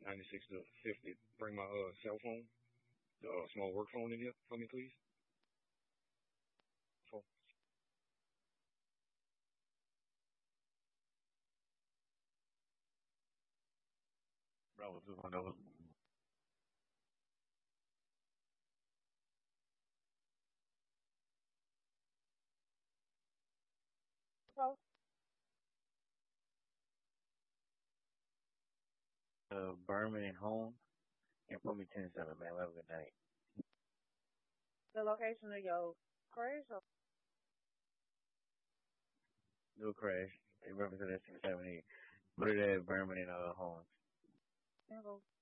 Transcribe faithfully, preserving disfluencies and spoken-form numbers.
ninety-six to fifty. Bring my uh cell phone, the uh, small work phone in here for me, please. Phone. Bravo two hundred. So, Uh, Berman and home. And put me ten seven, man. Have a good night. the location of your crash or Do a crash. They represent six seven eight. Put it at Berman and uh home. single?